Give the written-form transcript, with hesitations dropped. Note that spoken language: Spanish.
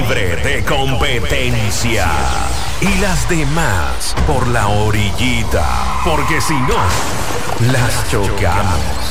libre de competencia. Y las demás por la orillita. Porque si no, las chocamos.